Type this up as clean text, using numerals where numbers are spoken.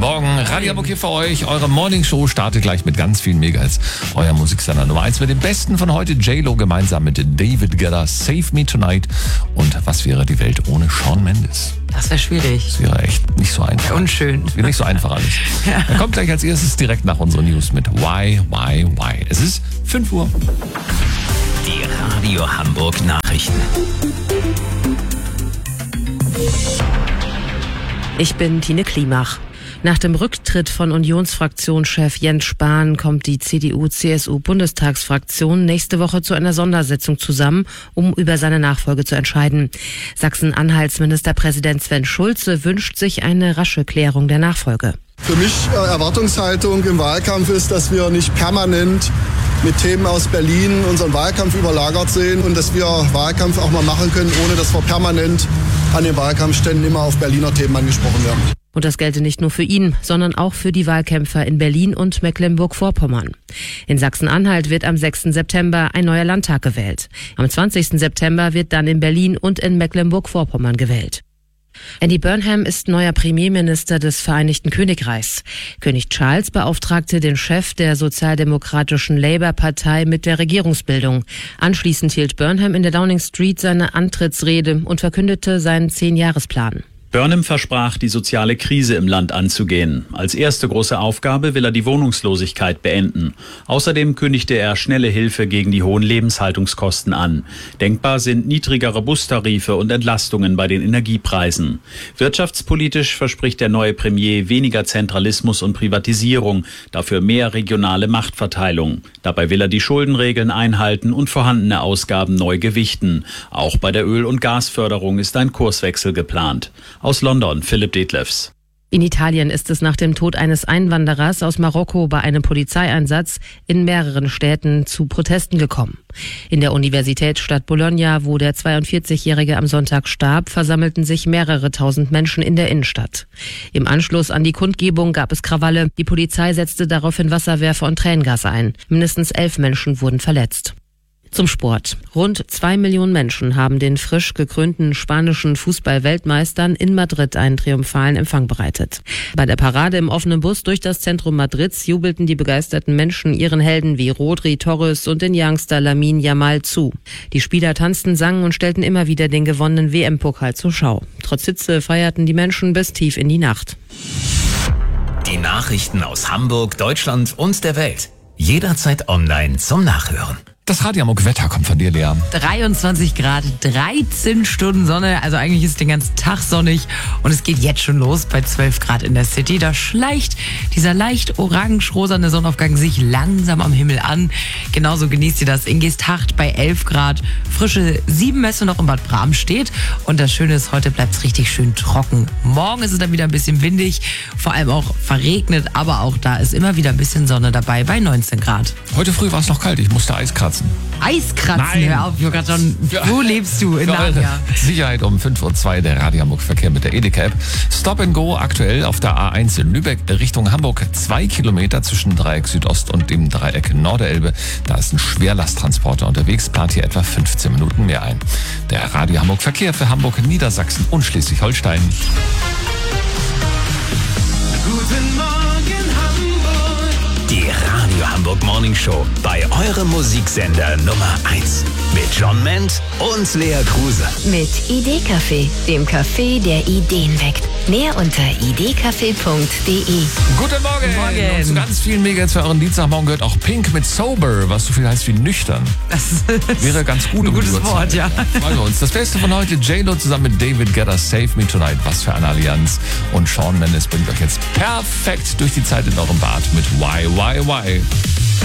Morgen. Radio Hamburg hier für euch. Eure Morningshow startet gleich mit ganz vielen Megahits. Euer Musiksender Nummer 1 mit dem Besten von heute. J-Lo gemeinsam mit David Guetta. Save Me Tonight. Und was wäre die Welt ohne Shawn Mendes? Das wäre schwierig. Das wäre echt nicht so einfach. Unschön. Das wäre nicht so einfach alles. Ja. Er kommt gleich als erstes direkt nach unseren News mit Why. Es ist 5 Uhr. Die Radio Hamburg Nachrichten. Ich bin Tine Klimach. Nach dem Rücktritt von Unionsfraktionschef Jens Spahn kommt die CDU-CSU-Bundestagsfraktion nächste Woche zu einer Sondersitzung zusammen, um über seine Nachfolge zu entscheiden. Sachsen-Anhalts Ministerpräsident Sven Schulze wünscht sich eine rasche Klärung der Nachfolge. Für mich Erwartungshaltung im Wahlkampf ist, dass wir nicht permanent mit Themen aus Berlin unseren Wahlkampf überlagert sehen und dass wir Wahlkampf auch mal machen können, ohne dass wir permanent an den Wahlkampfständen immer auf Berliner Themen angesprochen werden. Und das gelte nicht nur für ihn, sondern auch für die Wahlkämpfer in Berlin und Mecklenburg-Vorpommern. In Sachsen-Anhalt wird am 6. September ein neuer Landtag gewählt. Am 20. September wird dann in Berlin und in Mecklenburg-Vorpommern gewählt. Andy Burnham ist neuer Premierminister des Vereinigten Königreichs. König Charles beauftragte den Chef der sozialdemokratischen Labour-Partei mit der Regierungsbildung. Anschließend hielt Burnham in der Downing Street seine Antrittsrede und verkündete seinen 10-Jahresplan. Burnham versprach, die soziale Krise im Land anzugehen. Als erste große Aufgabe will er die Wohnungslosigkeit beenden. Außerdem kündigte er schnelle Hilfe gegen die hohen Lebenshaltungskosten an. Denkbar sind niedrigere Bustarife und Entlastungen bei den Energiepreisen. Wirtschaftspolitisch verspricht der neue Premier weniger Zentralismus und Privatisierung, dafür mehr regionale Machtverteilung. Dabei will er die Schuldenregeln einhalten und vorhandene Ausgaben neu gewichten. Auch bei der Öl- und Gasförderung ist ein Kurswechsel geplant. Aus London, Philipp Detlefs. In Italien ist es nach dem Tod eines Einwanderers aus Marokko bei einem Polizeieinsatz in mehreren Städten zu Protesten gekommen. In der Universitätsstadt Bologna, wo der 42-Jährige am Sonntag starb, versammelten sich mehrere tausend Menschen in der Innenstadt. Im Anschluss an die Kundgebung gab es Krawalle. Die Polizei setzte daraufhin Wasserwerfer und Tränengas ein. Mindestens 11 Menschen wurden verletzt. Zum Sport. Rund 2 Millionen Menschen haben den frisch gekrönten spanischen Fußball-Weltmeistern in Madrid einen triumphalen Empfang bereitet. Bei der Parade im offenen Bus durch das Zentrum Madrids jubelten die begeisterten Menschen ihren Helden wie Rodri, Torres und den Youngster Lamine Yamal zu. Die Spieler tanzten, sangen und stellten immer wieder den gewonnenen WM-Pokal zur Schau. Trotz Hitze feierten die Menschen bis tief in die Nacht. Die Nachrichten aus Hamburg, Deutschland und der Welt. Jederzeit online zum Nachhören. Das Radio Hamburg Wetter kommt von dir, Lea. 23 Grad, 13 Stunden Sonne, also eigentlich ist den ganzen Tag sonnig und es geht jetzt schon los bei 12 Grad in der City. Da schleicht dieser leicht orange-rosane Sonnenaufgang sich langsam am Himmel an. Genauso genießt ihr das in Geesthacht bei 11 Grad. Frische 7 Messe noch in Bad Bramstedt. Und das Schöne ist, heute bleibt es richtig schön trocken. Morgen ist es dann wieder ein bisschen windig, vor allem auch verregnet, aber auch da ist immer wieder ein bisschen Sonne dabei bei 19 Grad. Heute früh war es noch kalt, ich musste Eis kratzen. Eiskratzen, Nein. hör auf, ich gerade schon, wo lebst du? In Narnia. Sicherheit um 5:02 Uhr, der Radio Hamburg Verkehr mit der Edeka-App. Stop and Go aktuell auf der A1 in Lübeck Richtung Hamburg. 2 Kilometer zwischen Dreieck Südost und dem Dreieck Norderelbe. Da ist ein Schwerlasttransporter unterwegs, plant hier etwa 15 Minuten mehr ein. Der Radio Hamburg Verkehr für Hamburg, Niedersachsen und Schleswig-Holstein. Guten Morgen Hamburg. Die Radio Hamburg Morning Show bei eurem Musiksender Nummer 1. Mit John Ment und Lea Kruse. Mit Idee-Café, dem Café, der Ideen weckt. Mehr unter idcafé.de. Guten Morgen. Morgen. Und zu ganz vielen Megahits für euren Dienstagmorgen gehört auch Pink mit Sober, was so viel heißt wie nüchtern. Das Wäre ganz gut. ein gutes Uhrzeit. Wort, ja. Freuen wir uns. Das Beste von heute, J-Lo zusammen mit David Guetta, Save Me Tonight. Was für eine Allianz. Und Shawn Mendes bringt euch jetzt perfekt durch die Zeit in eurem Bad mit Why.